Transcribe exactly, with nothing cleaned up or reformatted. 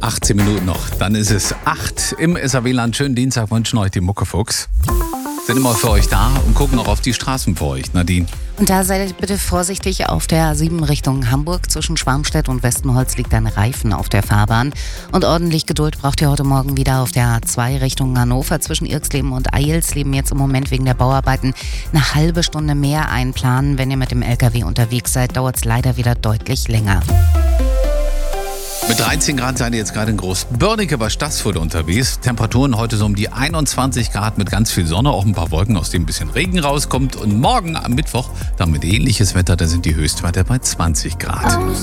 achtzehn Minuten noch, dann ist es acht im S A W-Land. Schönen Dienstag wünschen euch die Muckefuchs. Sind immer für euch da und gucken auch auf die Straßen für euch, Nadine. Und da seid bitte vorsichtig, auf der A sieben Richtung Hamburg zwischen Schwarmstedt und Westenholz liegt ein Reifen auf der Fahrbahn. Und ordentlich Geduld braucht ihr heute Morgen wieder auf der A zwei Richtung Hannover zwischen Irksleben und Eilsleben. Jetzt im Moment wegen der Bauarbeiten eine halbe Stunde mehr einplanen. Wenn ihr mit dem L K W unterwegs seid, dauert es leider wieder deutlich länger. Mit dreizehn Grad seid ihr jetzt gerade in Großbörnike bei Stassfurt unterwegs. Temperaturen heute so um die einundzwanzig Grad mit ganz viel Sonne, auch ein paar Wolken, aus denen ein bisschen Regen rauskommt. Und morgen am Mittwoch dann mit ähnliches Wetter, da sind die Höchstwerte bei zwanzig Grad.